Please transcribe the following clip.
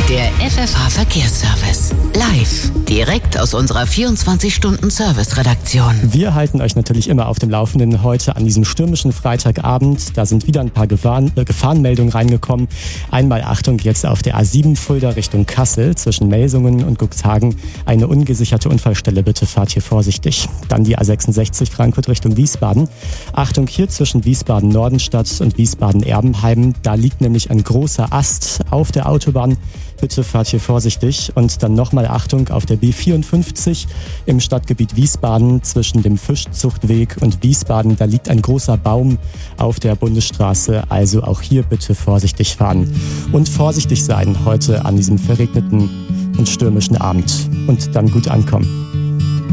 Der FFH-Verkehrsservice. Live. Direkt aus unserer 24-Stunden-Service-Redaktion. Wir halten euch natürlich immer auf dem Laufenden. Heute an diesem stürmischen Freitagabend. Da sind wieder ein paar Gefahrenmeldungen reingekommen. Einmal Achtung jetzt auf der A7 Fulda Richtung Kassel zwischen Melsungen und Cuxhagen. Eine ungesicherte Unfallstelle. Bitte fahrt hier vorsichtig. Dann die A66 Frankfurt Richtung Wiesbaden. Achtung hier zwischen Wiesbaden-Nordenstadt und Wiesbaden-Erbenheim. Da liegt nämlich ein großer Ast auf der Autobahn. Bitte fahrt hier vorsichtig. Und dann nochmal Achtung auf der B54 im Stadtgebiet Wiesbaden zwischen dem Fischzuchtweg und Wiesbaden. Da liegt ein großer Baum auf der Bundesstraße. Also auch hier bitte vorsichtig fahren. Und vorsichtig sein heute an diesem verregneten und stürmischen Abend. Und dann gut ankommen.